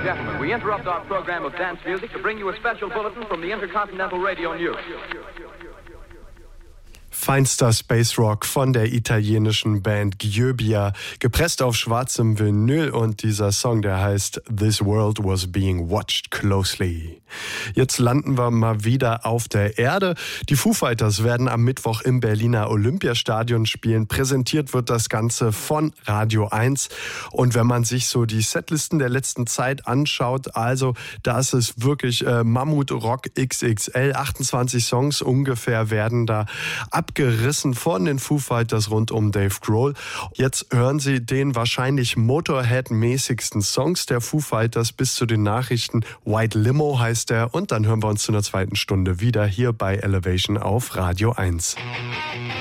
gentlemen, we interrupt our program of dance music to bring you a special bulletin from the Intercontinental Radio News. Feinster Space Rock von der italienischen Band Gyöbia, gepresst auf schwarzem Vinyl, und dieser Song, der heißt This World Was Being Watched Closely. Jetzt landen wir mal wieder auf der Erde. Die Foo Fighters werden am Mittwoch im Berliner Olympiastadion spielen. Präsentiert wird das Ganze von Radio 1. Und wenn man sich so die Setlisten der letzten Zeit anschaut, also das ist wirklich Mammut-Rock XXL. 28 Songs ungefähr werden da abgerissen von den Foo Fighters rund um Dave Grohl. Jetzt hören Sie den wahrscheinlich Motorhead-mäßigsten Songs der Foo Fighters bis zu den Nachrichten. White Limo heißt er, und dann hören wir uns zu einer zweiten Stunde wieder hier bei Elevation auf Radio 1.